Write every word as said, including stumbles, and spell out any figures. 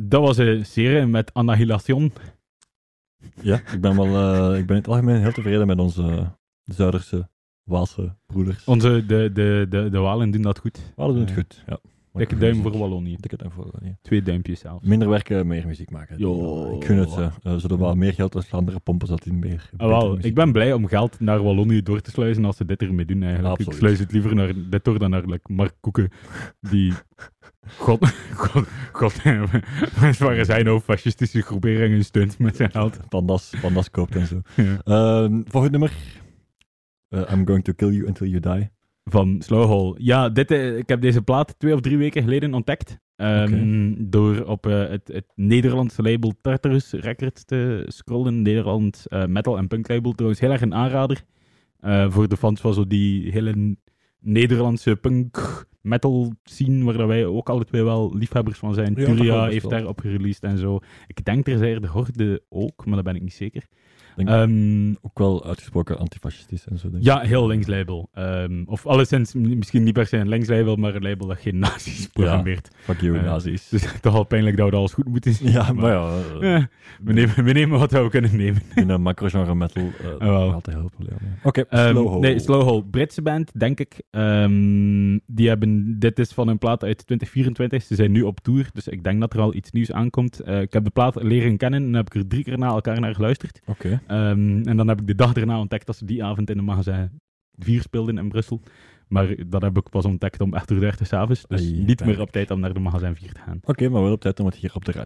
dat was een serie met Annihilation. Ja, ik ben, wel, uh, ik ben in het algemeen heel tevreden met onze Zuiderse, Waalse broeders. Onze, de, de, de, de Walen doen dat goed. Walen doen het Uh, goed, ja. Dikke duim voor Wallonië. Dikke duim voor Wallonië. Twee duimpjes zelfs. Minder werken, meer muziek maken. Yo. Ik gun het ze. Uh, zullen wel meer geld als andere pompen, zodat die meer... Oh, wel, ik ben blij om geld naar Wallonië door te sluizen als ze dit ermee doen eigenlijk. Absoluut. Ik sluis het liever naar dit door dan naar like, Mark Koeken, die... God, God, God, waar zijn nou fascistische groeperingen steunt met zijn geld. Pandas, pandas koopt en zo. Ja. Uh, volgende nummer. Uh, I'm going to kill you until you die. Van Slowhole. Ja, dit, uh, ik heb deze plaat twee of drie weken geleden ontdekt. Um, okay. Door op uh, het, het Nederlandse label Tartarus Records te scrollen. Nederland uh, metal en punk label. Trouwens heel erg een aanrader. Uh, voor de fans van zo die hele Nederlandse punk metal scene, waar dat wij ook alle twee wel liefhebbers van zijn. Ja, Turia heeft daarop gereleased en zo. Ik denk er zijn de Horde ook, maar dat ben ik niet zeker. Denk um, ook wel uitgesproken antifascistisch en zo. Denk ja, heel links label. Um, of alleszins misschien niet per se een links label, maar een label dat geen nazi's programmeert. Ja, fuck you, uh, nazi's. Dus toch al pijnlijk dat we dat alles goed moeten zien. Ja, maar, maar ja. Uh, uh, we, nemen, we nemen wat we kunnen nemen. In een macro-genre metal uh, oh, well. Altijd heel probleem. Oké, okay, um, Slowhole. Nee, Slowhole. Britse band, denk ik. Um, die hebben, dit is van een plaat uit twintig vierentwintig. Ze zijn nu op tour, dus ik denk dat er al iets nieuws aankomt. Uh, ik heb de plaat leren kennen en heb ik er drie keer na elkaar naar geluisterd. Oké. Okay. Um, en dan heb ik de dag erna ontdekt dat ze die avond in een magazijn vier speelden in Brussel. Maar dat heb ik pas ontdekt om acht uur dertig 's avonds. Dus Ai, niet meer op tijd om naar de magazijn vier te gaan. Oké, okay, maar wel op tijd om het hier op de radio